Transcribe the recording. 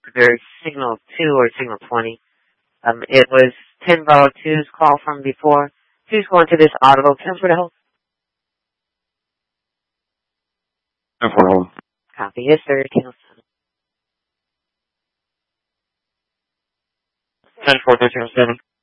either signal 2 or signal 20. It was 10 Bravo 2's call from before. Please go into this audible transfer to help. No problem. Copy. Yes, sir. 10-4, 1307.